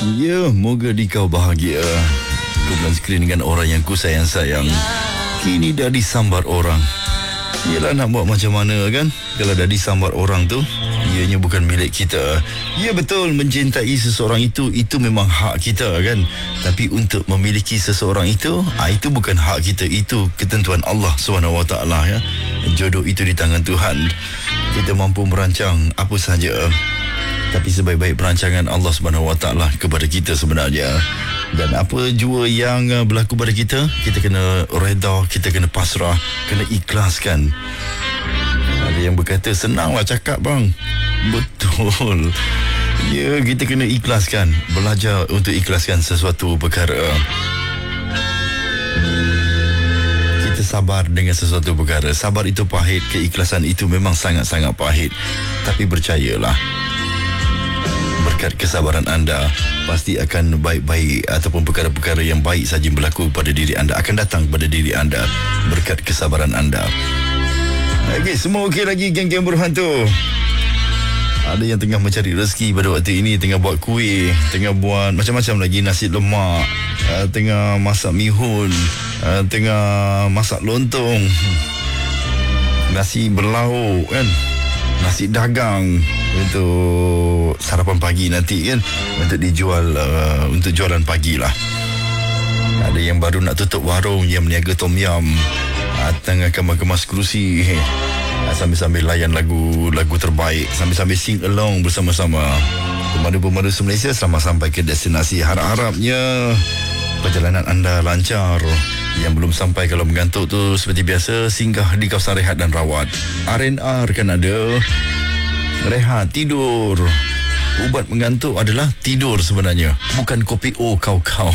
Ya, moga dikau bahagia. Kumpulan skrin dengan orang yang ku sayang-sayang kini dah disambar orang. Yelah, nak buat macam mana kan? Kalau dah disambar orang tu, ianya bukan milik kita. Ya betul, mencintai seseorang itu memang hak kita kan. Tapi untuk memiliki seseorang itu bukan hak kita. Itu ketentuan Allah SWT ya. Jodoh itu di tangan Tuhan. Kita mampu merancang apa sahaja, tapi sebaik-baik perancangan Allah SWT kepada kita sebenarnya. Dan apa jua yang berlaku pada kita, kita kena reda, kita kena pasrah, kena ikhlaskan. Ada yang berkata, senanglah cakap bang. Betul. Ya, kita kena ikhlaskan. Belajar untuk ikhlaskan sesuatu perkara. Kita sabar dengan sesuatu perkara. Sabar itu pahit, keikhlasan itu memang sangat-sangat pahit. Tapi percayalah, berkat kesabaran anda, pasti akan baik-baik ataupun perkara-perkara yang baik saja berlaku pada diri anda, akan datang pada diri anda berkat kesabaran anda. Okey, semua okey lagi geng-geng berhantu? Ada yang tengah mencari rezeki pada waktu ini, tengah buat kuih, tengah buat macam-macam lagi, nasi lemak, tengah masak mihun, tengah masak lontong, nasi berlauk kan, nasi dagang untuk sarapan pagi nanti kan, untuk dijual, untuk jualan pagi lah. Ada yang baru nak tutup warung, yang meniaga tom yum, tengah kemas kerusi, sambil-sambil layan lagu terbaik, sambil-sambil sing along bersama-sama. Pemandu-pemandu Malaysia, selamat sampai ke destinasi. Harap-harapnya perjalanan anda lancar. Yang belum sampai, kalau mengantuk tu seperti biasa, singgah di kawasan rehat dan rawat. R&R kan ada. Rehat, tidur. Ubat mengantuk adalah tidur sebenarnya, bukan kopi kau-kau.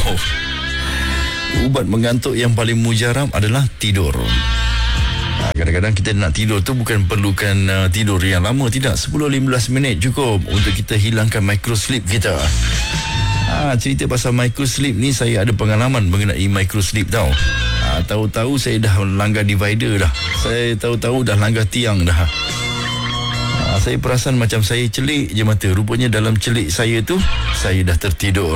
Ubat mengantuk yang paling mujarab adalah tidur. Kadang-kadang kita nak tidur tu bukan perlukan tidur yang lama, tidak. 10-15 minit cukup untuk kita hilangkan microsleep kita. Cerita pasal microsleep ni, saya ada pengalaman mengenai microsleep tau. Tahu-tahu saya dah langgar divider dah. Saya tahu-tahu dah langgar tiang dah. Saya perasan macam saya celik je mata. Rupanya dalam celik saya tu, saya dah tertidur.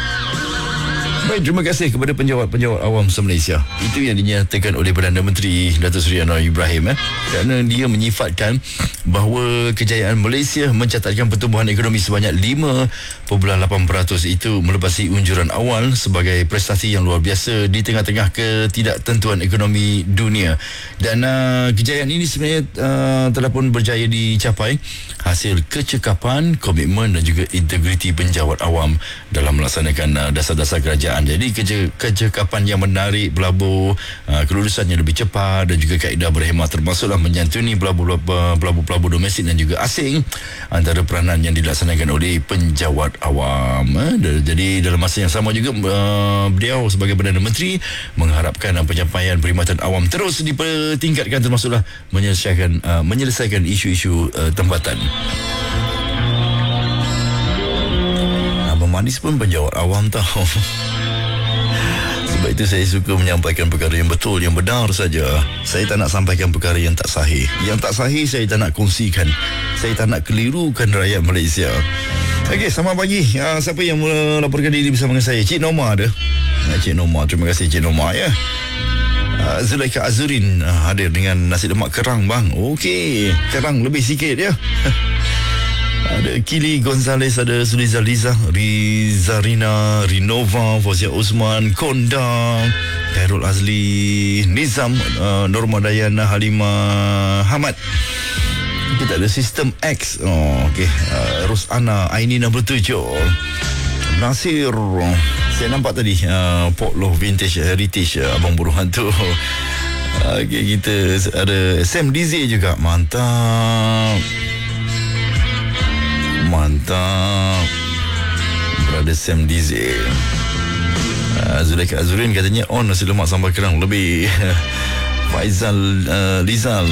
Baik, terima kasih kepada penjawat-penjawat awam se-Malaysia. Itu yang dinyatakan oleh Perdana Menteri Datuk Seri Anwar Ibrahim kerana dia menyifatkan bahawa kejayaan Malaysia mencatatkan pertumbuhan ekonomi sebanyak 5.8%. Itu melepasi unjuran awal sebagai prestasi yang luar biasa di tengah-tengah ketidaktentuan ekonomi dunia. Dan kejayaan ini sebenarnya telah pun berjaya dicapai hasil kecekapan, komitmen dan juga integriti penjawat awam dalam melaksanakan dasar-dasar kerajaan. Jadi kecekapan yang menarik pelabur, kelulusan yang lebih cepat dan juga kaedah berhemah, termasuklah menyantuni pelabur domestik dan juga asing, antara peranan yang dilaksanakan oleh penjawat awam. Jadi dalam masa yang sama juga, beliau sebagai Perdana Menteri mengharapkan pencapaian perkhidmatan awam terus dipertingkatkan, termasuklah menyelesaikan isu-isu tempatan. Abang Manis pun penjawat awam tahu. Sebab itu saya suka menyampaikan perkara yang betul, yang benar saja. Saya tak nak sampaikan perkara yang tak sahih. Yang tak sahih saya tak nak kongsikan. Saya tak nak kelirukan rakyat Malaysia. Okey, selamat pagi. Siapa yang melaporkan diri bersama dengan saya? Cik Norma ada. Cik Norma, terima kasih Cik Norma ya. Zulaikha Azurin hadir dengan nasi lemak kerang bang. Okey, kerang lebih sikit ya. Ada Kili Gonzales, ada Suliza Liza, Rizarina, Rinova, Fauzia Osman, Konda, Khairul Azli, Nizam, Norma Dayana, Halimah Hamad. Kita ada Sistem X. Okey, Rosana Aini 67, Nasir. Saya nampak tadi Port Love Vintage Heritage, Abang Buruhan tu. Okey, kita ada Sam Dizi juga. Mantap. Berada Sam Dizi. Zulaikha Azurin katanya on nasi lemak sambal kerang lebih. Faizal Lizal.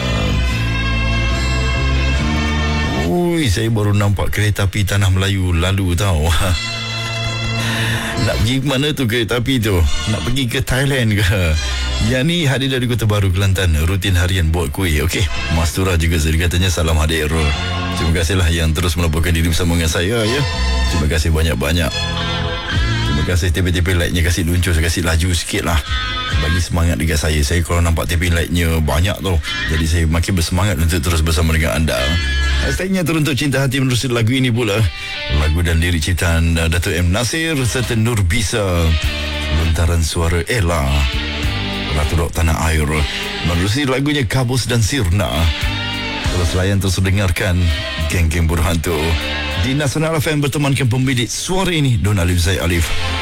Saya baru nampak kereta api Tanah Melayu lalu tau. Nak pergi mana tu kereta api tu? Nak pergi ke Thailand ke? Yani hadir dari Kota Baru, Kelantan, rutin harian buat kuih. Okey, Mastura juga saya katanya salam hadir. Terima kasihlah yang terus melaporkan diri bersama dengan saya ya. Terima kasih banyak-banyak. Terima kasih TP-TP like-nya kasih luncur, saya kasih laju sikit lah. Bagi semangat dekat saya. Saya kalau nampak TP like-nya banyak tu, jadi saya makin bersemangat untuk terus bersama dengan anda. Hashtagnya teruntuk cinta hati menerusi lagu ini pula. Lagu dan lirik ciptaan Dato' M. Nasir serta Nur Bisa. Lontaran suara Ella, Ratu Rock Tanah Air, menerusi lagunya Kabus dan Sirna. Terus layan, terus dengarkan Geng-Geng Berhantu di Nasional FM bertemankan pembidik suara ini Don Alif Zaid Alif.